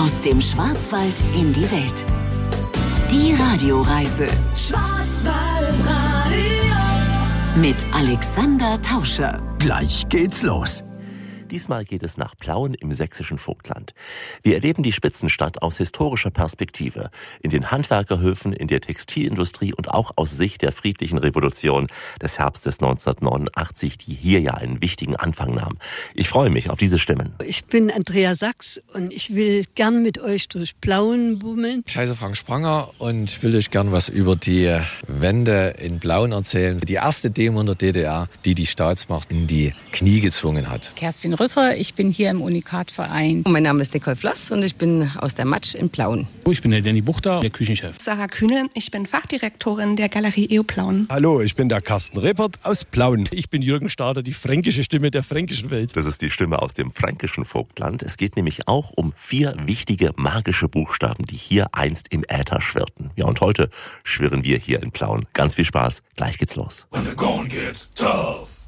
Aus dem Schwarzwald in die Welt. Die Radioreise Schwarzwaldradio mit Alexander Tauscher. Gleich geht's los. Diesmal geht es nach Plauen im sächsischen Vogtland. Wir erleben die Spitzenstadt aus historischer Perspektive. In den Handwerkerhöfen, in der Textilindustrie und auch aus Sicht der friedlichen Revolution des Herbstes 1989, die hier ja einen wichtigen Anfang nahm. Ich freue mich auf diese Stimmen. Ich bin Andrea Sachs und ich will gern mit euch durch Plauen bummeln. Ich heiße Frank Spranger und will euch gern was über die Wende in Plauen erzählen. Die erste Demo in der DDR, die Staatsmacht in die Knie gezwungen hat. Kerstin Rüffer, ich bin hier im Unikat-Verein. Mein Name ist Nicole Floss und ich bin aus der Matsch in Plauen. Ich bin der Danny Buchter, der Küchenchef. Sarah Kühne, ich bin Fachdirektorin der Galerie EO Plauen. Hallo, ich bin der Carsten Reppert aus Plauen. Ich bin Jürgen Stader, die fränkische Stimme der fränkischen Welt. Das ist die Stimme aus dem fränkischen Vogtland. Es geht nämlich auch um 4 wichtige magische Buchstaben, die hier einst im Äther schwirrten. Ja, und heute schwirren wir hier in Plauen. Ganz viel Spaß, gleich geht's los. When the going gets tough.